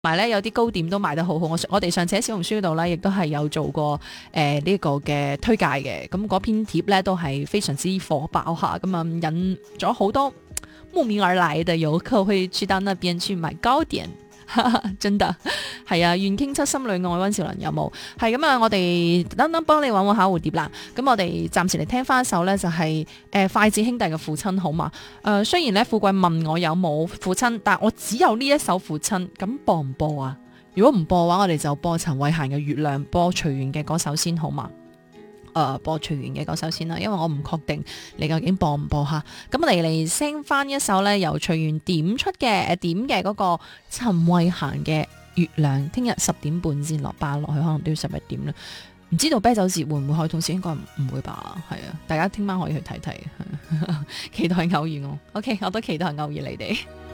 埋咧有啲糕點都賣得好好，我哋上次喺小紅書度咧，亦都係有做過呢個嘅推介嘅，咁嗰篇貼咧都係非常之火爆下，咁啊引咗好多慕名而來嘅遊客會去到那邊去買糕點。真的係啊，願傾出心裏愛溫兆倫有冇？係咁啊，我哋等等幫你揾揾下蝴蝶啦。咁我哋暫時嚟聽翻一首呢，就係筷子兄弟嘅父親好嘛？雖然咧富貴問我有冇父親，但我只有呢一首父親，咁播唔播啊？如果唔播嘅話，我哋就播陳慧嫻嘅月亮，播徐源嘅嗰首先好嘛？播徐源嘅嗰首先啦，因為我唔確定你究竟播唔播吓。咁我哋嚟聲翻一首咧，由徐源點出嘅點嘅嗰個陳慧嫻嘅月亮。聽日10點半先落班落去，可能都要11點啦。唔知道啤酒節會唔會開通先？應該唔會吧。係啊，大家聽晚可以去睇睇。期待偶遇我。OK， 我都期待偶遇你哋。